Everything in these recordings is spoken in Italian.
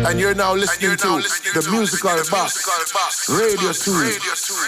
And you're now listening to the Musical Box Radio 2.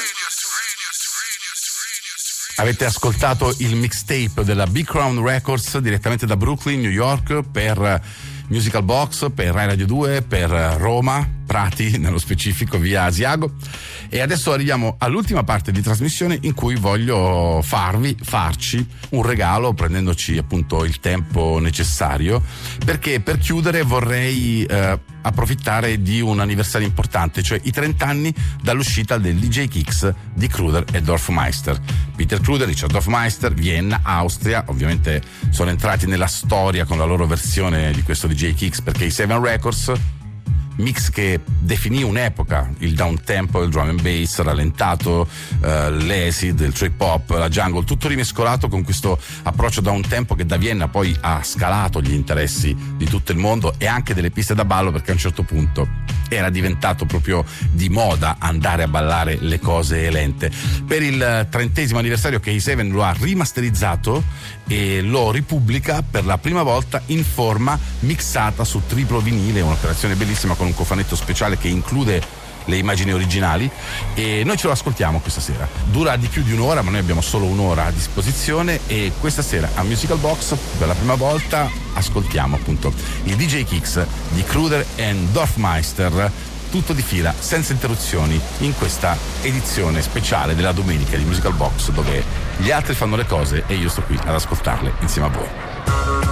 Avete ascoltato il mixtape della Big Crown Records direttamente da Brooklyn, New York, per Musical Box, per Rai Radio 2, per Roma, Prati nello specifico, via Asiago. E adesso arriviamo all'ultima parte di trasmissione in cui voglio farci un regalo, prendendoci appunto il tempo necessario, perché per chiudere vorrei approfittare di un anniversario importante, cioè i 30 anni dall'uscita del DJ Kicks di Kruder e Dorfmeister. Peter Kruder, Richard Dorfmeister, Vienna, Austria, ovviamente sono entrati nella storia con la loro versione di questo DJ Kicks, perché i Seven Records, mix che definì un'epoca, il downtempo, il drum and bass rallentato, l'acid, il trip hop, la jungle, tutto rimescolato con questo approccio downtempo che da Vienna poi ha scalato gli interessi di tutto il mondo e anche delle piste da ballo, perché a un certo punto era diventato proprio di moda andare a ballare le cose lente. Per il 30° anniversario K7 lo ha rimasterizzato e lo ripubblica per la prima volta in forma mixata su triplo vinile, un'operazione bellissima con un cofanetto speciale che include le immagini originali, e noi ce lo ascoltiamo questa sera. Dura di più di un'ora, ma noi abbiamo solo un'ora a disposizione, e questa sera a Musical Box per la prima volta ascoltiamo appunto i DJ Kicks di Kruder e Dorfmeister, tutto di fila, senza interruzioni, in questa edizione speciale della domenica di Musical Box, dove gli altri fanno le cose e io sto qui ad ascoltarle insieme a voi.